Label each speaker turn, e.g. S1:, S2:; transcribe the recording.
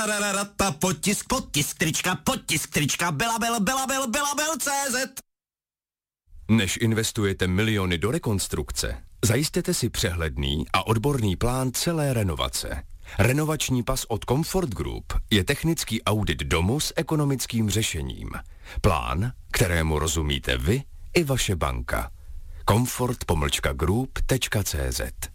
S1: Potisk trička, Belabel.cz.
S2: Než investujete miliony do rekonstrukce, zajistěte si přehledný a odborný plán celé renovace. Renovační pas od Comfort Group je technický audit domu s ekonomickým řešením. Plán, kterému rozumíte vy i vaše banka. Comfort-group.cz